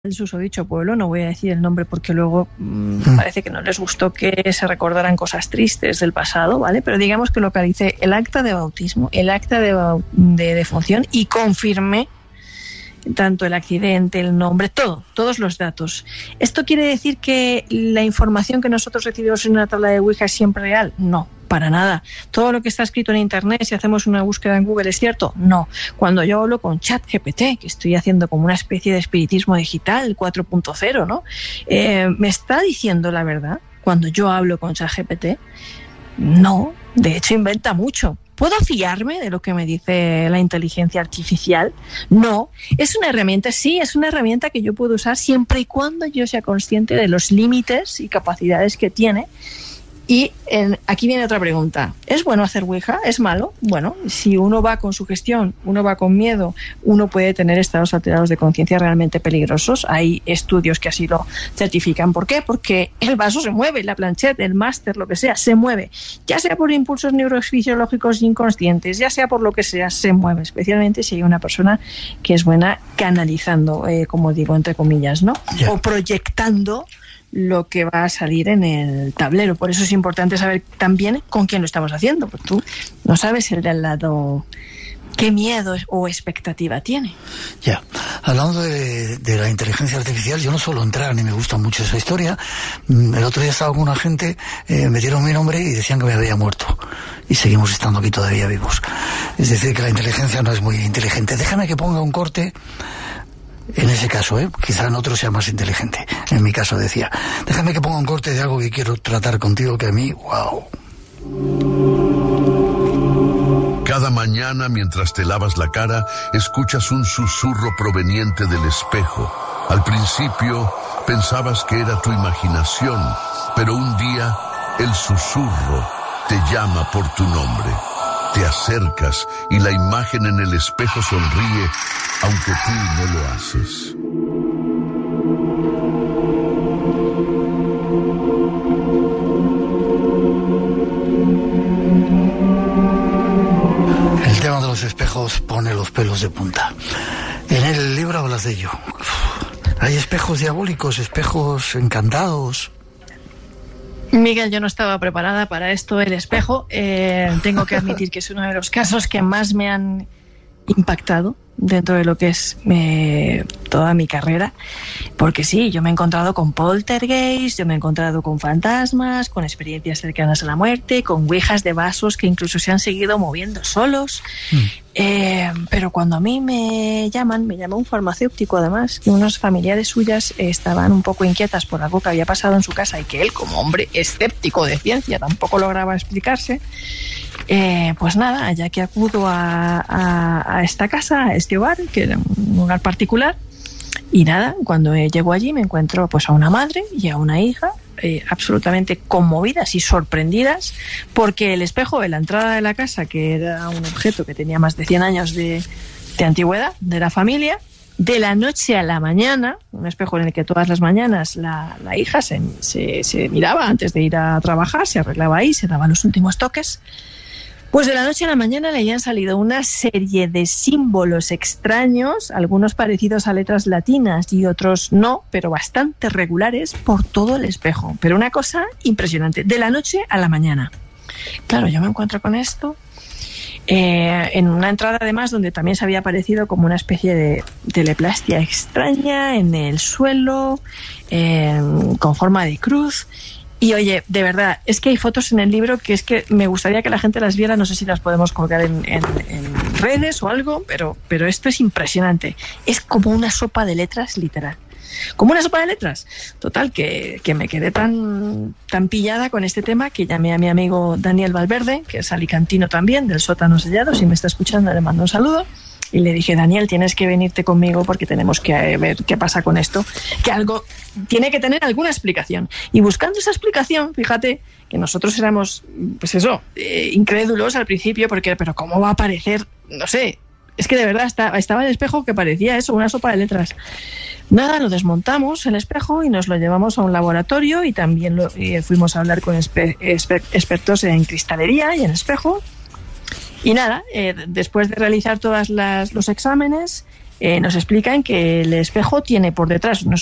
el susodicho pueblo, no voy a decir el nombre porque luego parece que no les gustó que se recordaran cosas tristes del pasado, ¿vale? Pero digamos que localicé el acta de bautismo, el acta de defunción y confirmé tanto el accidente, el nombre, todos los datos. ¿Esto quiere decir que la información que nosotros recibimos en una tabla de Ouija es siempre real? No, para nada. ¿Todo lo que está escrito en Internet, si hacemos una búsqueda en Google, es cierto? No. Cuando yo hablo con ChatGPT, que estoy haciendo como una especie de espiritismo digital 4.0, ¿no? ¿Me está diciendo la verdad cuando yo hablo con ChatGPT? No, de hecho inventa mucho. ¿Puedo fiarme de lo que me dice la inteligencia artificial? No. ¿Es una herramienta? Sí, es una herramienta que yo puedo usar siempre y cuando yo sea consciente de los límites y capacidades que tiene. Y aquí viene otra pregunta. ¿Es bueno hacer Ouija? ¿Es malo? Bueno, si uno va con sugestión, uno va con miedo, uno puede tener estados alterados de conciencia realmente peligrosos. Hay estudios que así lo certifican. ¿Por qué? Porque el vaso se mueve, la planchette, el máster, lo que sea, se mueve. Ya sea por impulsos neurofisiológicos inconscientes, ya sea por lo que sea, se mueve. Especialmente si hay una persona que es buena canalizando, como digo, entre comillas, ¿no? Yeah. O proyectando lo que va a salir en el tablero. Por eso es importante saber también con quién lo estamos haciendo, porque tú no sabes el de al lado qué miedo o expectativa tiene. Ya, hablando de la inteligencia artificial, yo no suelo entrar ni me gusta mucho esa historia. El otro día estaba con una gente, me dieron mi nombre y decían que me había muerto. Y seguimos estando aquí todavía vivos. Es decir, que la inteligencia no es muy inteligente. Déjame que ponga un corte. En ese caso, quizá en otro sea más inteligente. En mi caso decía, déjame que ponga un corte de algo que quiero tratar contigo, que a mí, wow. Cada mañana, mientras te lavas la cara, escuchas un susurro proveniente del espejo. Al principio, pensabas que era tu imaginación, pero un día, el susurro te llama por tu nombre. Te acercas y la imagen en el espejo sonríe, aunque tú no lo haces. El tema de los espejos pone los pelos de punta. En el libro hablas de ello. Hay espejos diabólicos, espejos encantados. Miguel, yo no estaba preparada para esto. El espejo, tengo que admitir que es uno de los casos que más me han impactado dentro de lo que es toda mi carrera, porque sí, yo me he encontrado con poltergeist, yo me he encontrado con fantasmas, con experiencias cercanas a la muerte, con ouijas de vasos que incluso se han seguido moviendo solos. Pero cuando a mí me llama un farmacéutico, además, que unos familiares suyas estaban un poco inquietas por algo que había pasado en su casa y que él, como hombre escéptico de ciencia, tampoco lograba explicarse. Pues nada, ya que acudo a esta casa, a este hogar, que era un hogar particular, y nada, cuando llego allí me encuentro pues a una madre y a una hija absolutamente conmovidas y sorprendidas, porque el espejo de la entrada de la casa, que era un objeto que tenía más de 100 años de antigüedad de la familia, de la noche a la mañana, un espejo en el que todas las mañanas la hija se miraba antes de ir a trabajar, se arreglaba ahí, se daba los últimos toques. Pues de la noche a la mañana le habían salido una serie de símbolos extraños, algunos parecidos a letras latinas y otros no, pero bastante regulares por todo el espejo. Pero una cosa impresionante, de la noche a la mañana. Claro, yo me encuentro con esto en una entrada además donde también se había aparecido como una especie de teleplastia extraña en el suelo, con forma de cruz. Y oye, de verdad, es que hay fotos en el libro que es que me gustaría que la gente las viera, no sé si las podemos colgar en redes o algo, pero esto es impresionante. Es como una sopa de letras, literal. Como una sopa de letras. Total, que me quedé tan pillada con este tema que llamé a mi amigo Daniel Valverde, que es alicantino también, del Sótano Sellado. Si me está escuchando, le mando un saludo. Y le dije, Daniel, tienes que venirte conmigo porque tenemos que ver qué pasa con esto, que algo tiene que tener alguna explicación. Y buscando esa explicación, fíjate que nosotros éramos, pues eso, incrédulos al principio, porque, pero ¿cómo va a aparecer? No sé, es que de verdad estaba el espejo que parecía eso, una sopa de letras. Nada, lo desmontamos el espejo y nos lo llevamos a un laboratorio y también fuimos a hablar con expertos en cristalería y en espejo. Y nada, después de realizar todos los exámenes, nos explican que el espejo tiene por detrás unos